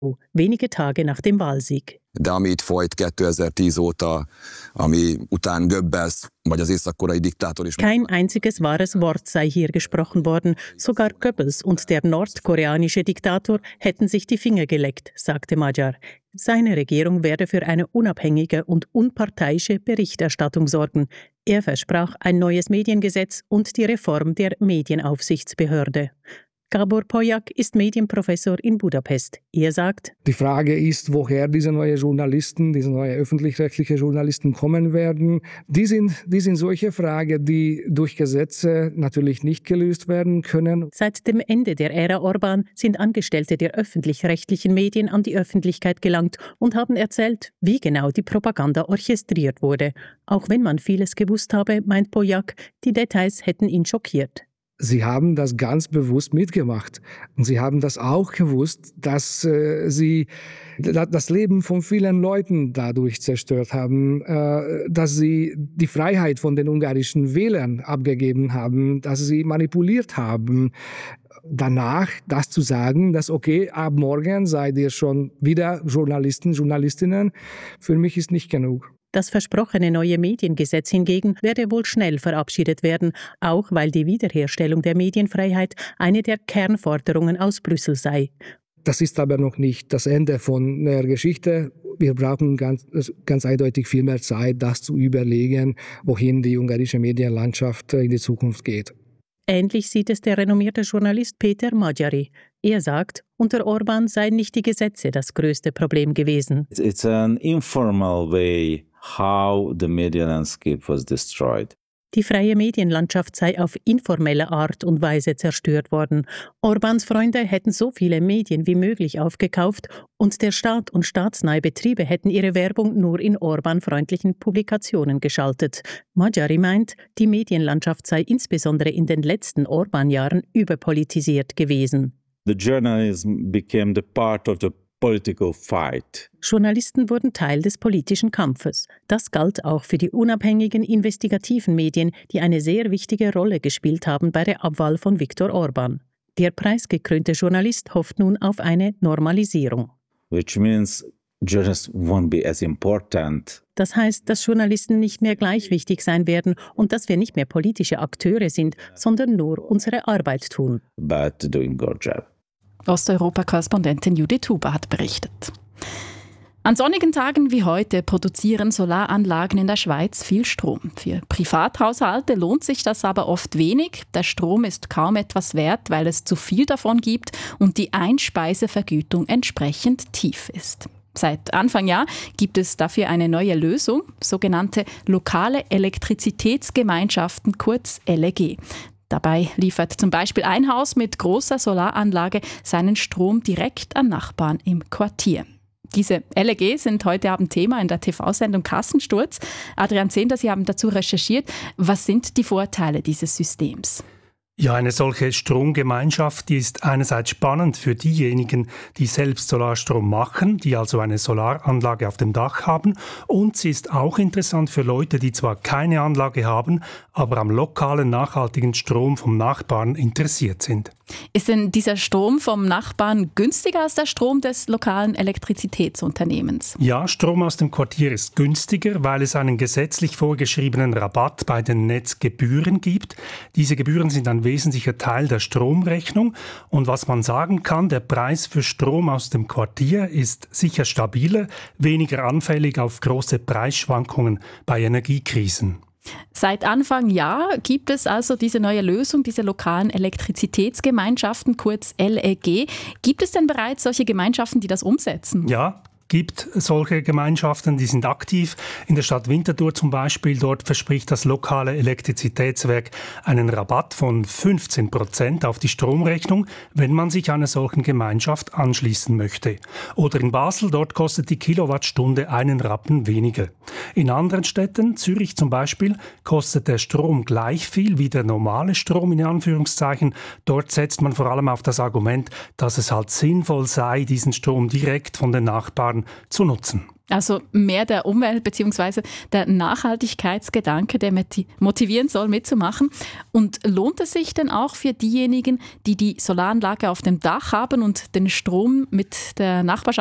wenige Tage nach dem Wahlsieg. De amit folyt 2010 óta, ami után Goebbels vagy az észak-koreai diktátor is... Kein einziges wahres Wort sei hier gesprochen worden. Sogar Goebbels und der nordkoreanische Diktator hätten sich die Finger geleckt, sagte Magyar. Seine Regierung werde für eine unabhängige und unparteiische Berichterstattung sorgen. Er versprach ein neues Mediengesetz und die Reform der Medienaufsichtsbehörde. Gábor Pollák ist Medienprofessor in Budapest. Er sagt, die Frage ist, woher diese neuen Journalisten, diese neuen öffentlich-rechtlichen Journalisten kommen werden. Die sind solche Fragen, die durch Gesetze natürlich nicht gelöst werden können. Seit dem Ende der Ära Orbán sind Angestellte der öffentlich-rechtlichen Medien an die Öffentlichkeit gelangt und haben erzählt, wie genau die Propaganda orchestriert wurde. Auch wenn man vieles gewusst habe, meint Pollák, die Details hätten ihn schockiert. Sie haben das ganz bewusst mitgemacht. Und sie haben das auch gewusst, dass sie das Leben von vielen Leuten dadurch zerstört haben, dass sie die Freiheit von den ungarischen Wählern abgegeben haben, dass sie manipuliert haben. Danach das zu sagen, dass okay, ab morgen seid ihr schon wieder Journalisten, Journalistinnen, für mich ist nicht genug. Das versprochene neue Mediengesetz hingegen werde wohl schnell verabschiedet werden, auch weil die Wiederherstellung der Medienfreiheit eine der Kernforderungen aus Brüssel sei. Das ist aber noch nicht das Ende von der Geschichte. Wir brauchen ganz eindeutig viel mehr Zeit, das zu überlegen, wohin die ungarische Medienlandschaft in die Zukunft geht. Ähnlich sieht es der renommierte Journalist Péter Magyari. Er sagt, unter Orbán seien nicht die Gesetze das größte Problem gewesen. It's an informal way how the media landscape was destroyed. Die freie Medienlandschaft sei auf informelle Art und Weise zerstört worden. Orbáns Freunde hätten so viele Medien wie möglich aufgekauft und der Staat und staatsnahe Betriebe hätten ihre Werbung nur in Orbán-freundlichen Publikationen geschaltet. Magyari meint, die Medienlandschaft sei insbesondere in den letzten Orbán-Jahren überpolitisiert gewesen. The journalism became the part of the political fight. Journalisten wurden Teil des politischen Kampfes. Das galt auch für die unabhängigen investigativen Medien, die eine sehr wichtige Rolle gespielt haben bei der Abwahl von Viktor Orbán. Der preisgekrönte Journalist hofft nun auf eine Normalisierung. Which means journalists won't be as important. Das heißt, dass Journalisten nicht mehr gleich wichtig sein werden und dass wir nicht mehr politische Akteure sind, sondern nur unsere Arbeit tun. But doing our job. Osteuropa-Korrespondentin Judith Huber hat berichtet. An sonnigen Tagen wie heute produzieren Solaranlagen in der Schweiz viel Strom. Für Privathaushalte lohnt sich das aber oft wenig. Der Strom ist kaum etwas wert, weil es zu viel davon gibt und die Einspeisevergütung entsprechend tief ist. Seit Anfang Jahr gibt es dafür eine neue Lösung, sogenannte lokale Elektrizitätsgemeinschaften, kurz LEG. Dabei liefert zum Beispiel ein Haus mit großer Solaranlage seinen Strom direkt an Nachbarn im Quartier. Diese LEG sind heute Abend Thema in der TV-Sendung Kassensturz. Adrian Zehnder, Sie haben dazu recherchiert. Was sind die Vorteile dieses Systems? Ja, eine solche Stromgemeinschaft, die ist einerseits spannend für diejenigen, die selbst Solarstrom machen, die also eine Solaranlage auf dem Dach haben. Und sie ist auch interessant für Leute, die zwar keine Anlage haben, aber am lokalen, nachhaltigen Strom vom Nachbarn interessiert sind. Ist denn dieser Strom vom Nachbarn günstiger als der Strom des lokalen Elektrizitätsunternehmens? Ja, Strom aus dem Quartier ist günstiger, weil es einen gesetzlich vorgeschriebenen Rabatt bei den Netzgebühren gibt. Diese Gebühren sind ein wesentlicher Teil der Stromrechnung. Und was man sagen kann, der Preis für Strom aus dem Quartier ist sicher stabiler, weniger anfällig auf große Preisschwankungen bei Energiekrisen. Seit Anfang Jahr gibt es also diese neue Lösung, diese lokalen Elektrizitätsgemeinschaften, kurz LEG. Gibt es denn bereits solche Gemeinschaften, die das umsetzen? Ja, gibt solche Gemeinschaften, die sind aktiv. In der Stadt Winterthur zum Beispiel, dort verspricht das lokale Elektrizitätswerk einen Rabatt von 15% auf die Stromrechnung, wenn man sich einer solchen Gemeinschaft anschließen möchte. Oder in Basel, dort kostet die Kilowattstunde einen Rappen weniger. In anderen Städten, Zürich zum Beispiel, kostet der Strom gleich viel wie der normale Strom in Anführungszeichen. Dort setzt man vor allem auf das Argument, dass es halt sinnvoll sei, diesen Strom direkt von den Nachbarn Jahren zu nutzen. Also mehr der Umwelt- bzw. der Nachhaltigkeitsgedanke, der motivieren soll, mitzumachen. Und lohnt es sich denn auch für diejenigen, die die Solaranlage auf dem Dach haben und den Strom mit der Nachbarschaft